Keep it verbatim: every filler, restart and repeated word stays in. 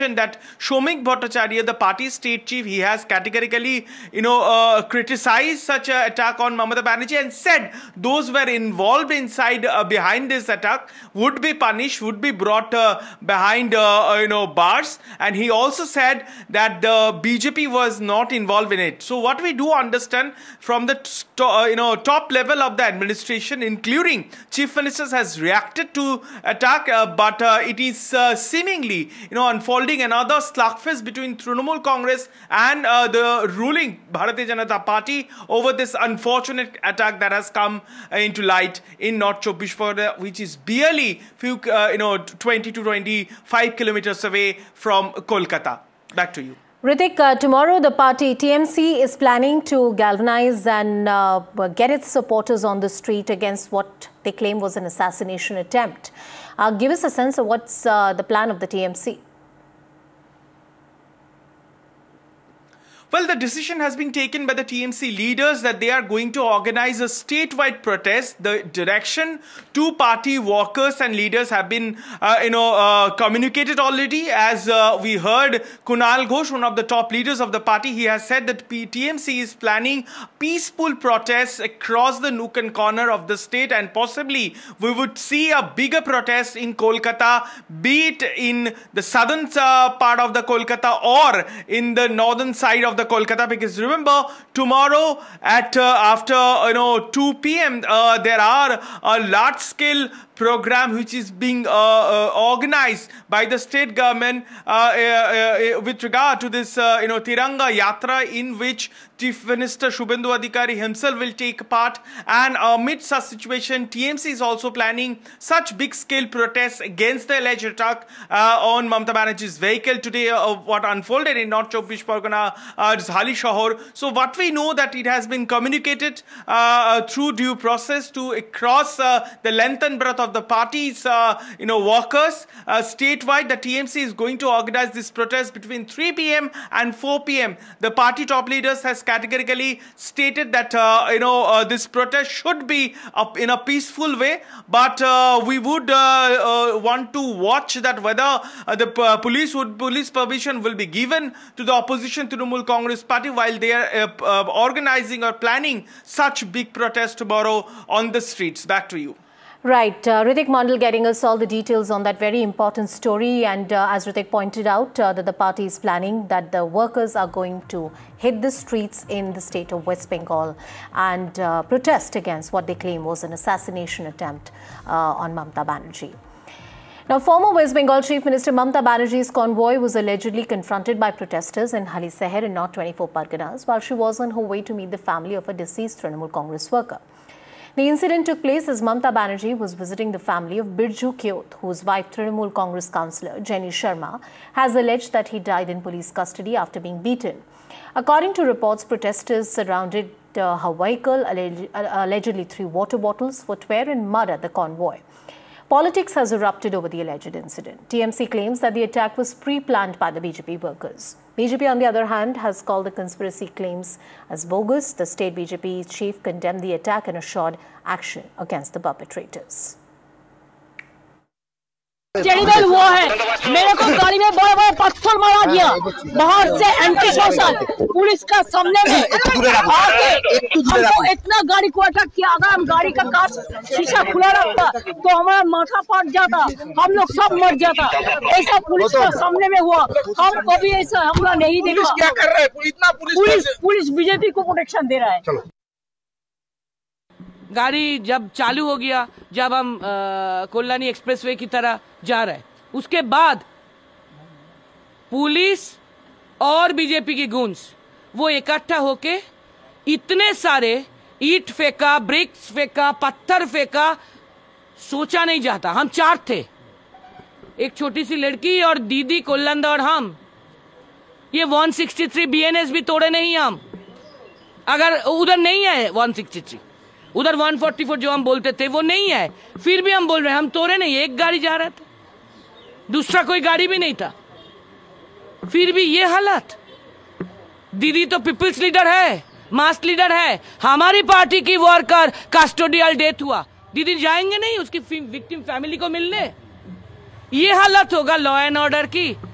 that Shomik Bhattacharya, the party state chief, he has categorically, you know, uh, criticized such an attack on Mamata Banerjee and said those were involved inside, uh, behind this attack would be punished, would be brought uh, behind, uh, you know, bars. And he also said that the B J P was not involved in it. So what we do understand from the, uh, you know, top level of the administration, including Chief Ministers, has reacted to attack, uh, but uh, it is uh, seemingly, you know, unfolding another slugfest between Trinamool Congress and uh, the ruling Bharatiya Janata Party over this unfortunate attack that has come uh, into light in North Chobbish Pargana, which is barely few, uh, you know, twenty to twenty-five kilometers away from Kolkata. Back to you. Ritik, uh, tomorrow the party T M C is planning to galvanize and uh, get its supporters on the street against what they claim was an assassination attempt. Uh, give us a sense of what's uh, the plan of the T M C. Well, the decision has been taken by the T M C leaders that they are going to organize a statewide protest. The direction to party workers and leaders have been, uh, you know, uh, communicated already. As uh, we heard, Kunal Ghosh, one of the top leaders of the party, he has said that T M C is planning peaceful protests across the nook and corner of the state, and possibly we would see a bigger protest in Kolkata, be it in the southern uh, part of the Kolkata or in the northern side of the Kolkata, because remember, tomorrow at uh, after you know two P M uh, there are a large scale program which is being uh, uh, organized by the state government uh, uh, uh, with regard to this uh, you know Tiranga Yatra, in which Chief Minister Shubhendu Adhikari himself will take part. And amid such situation, T M C is also planning such big scale protests against the alleged attack uh, on Mamata Banerjee's vehicle today, uh, what unfolded in North Chobbish Pargana, uh, Hali Shahar. So what we know that it has been communicated uh, through due process to across uh, the length and breadth of the party's uh, you know workers uh, statewide. The T M C is going to organize this protest between three P M and four P M The party top leaders has categorically stated that uh, you know uh, this protest should be up in a peaceful way, but uh, we would uh, uh, want to watch that whether uh, the uh, police would police permission will be given to the opposition Trinamool Congress party while they are uh, uh, organizing or planning such big protest tomorrow on the streets. Back to you. Right, uh, Ritik Mandal getting us all the details on that very important story. And uh, as Ritik pointed out, uh, that the party is planning that the workers are going to hit the streets in the state of West Bengal and uh, protest against what they claim was an assassination attempt uh, on Mamata Banerjee. Now, former West Bengal Chief Minister Mamata Banerjee's convoy was allegedly confronted by protesters in Hali Shahar in North twenty-four Parganas while she was on her way to meet the family of a deceased Trinamool Congress worker. The incident took place as Mamata Banerjee was visiting the family of Birju Kyot, whose wife, Trinamool Congress councillor Jenny Sharma, has alleged that he died in police custody after being beaten. According to reports, protesters surrounded uh, her vehicle, alleg allegedly threw water bottles, footwear and mud at the convoy. Politics has erupted over the alleged incident. T M C claims that the attack was pre-planned by the B J P workers. B J P, on the other hand, has called the conspiracy claims as bogus. The state B J P chief condemned the attack and assured action against the perpetrators. चैरिटल वो है, मेरे को गाड़ी में बड़ा बड़ा पत्थर मारा गया, बाहर से एंटी सोशल पुलिस का सामने में आके हमको इतना गाड़ी को अटैक किया। अगर हम गाड़ी का कांच शीशा खुला रखता तो हमारा माथा फट जाता, हम लोग सब मर जाता। ऐसा पुलिस का सामने में हुआ, हम कभी ऐसा हमला नहीं देखा। पुलिस क्या कर रहा है? इतना पुलिस पुलिस बीजेपी को प्रोटेक्शन दे रहा है। गाड़ी जब चालू हो गया, जब हम कोल्हानी एक्सप्रेसवे की तरह जा रहे, उसके बाद पुलिस और बीजेपी की गूंज वो इकट्ठा होके इतने सारे ईंट फेंका, ब्रिक्स फेंका, पत्थर फेंका, सोचा नहीं जाता। हम चार थे, एक छोटी सी लड़की और दीदी कोल्लंद और हम। ये एक सौ तिरसठ बीएनएस भी तोड़े नहीं हम। अगर उधर नहीं है एक सौ तिरसठ, उधर एक सौ चौवालीस जो हम बोलते थे वो नहीं है, फिर भी हम बोल रहे हैं हम तोड़े नहीं। एक गाड़ी जा रहा था, दूसरा कोई गाड़ी भी नहीं था, फिर भी ये हालत। दीदी तो पीपल्स लीडर है, मास लीडर है, हमारी पार्टी की वर्कर कस्टोडियल डेथ हुआ, दीदी जाएंगे नहीं उसकी विक्टिम फैमिली को मिलने? ये हालत होगा लॉ एंड ऑर्डर की।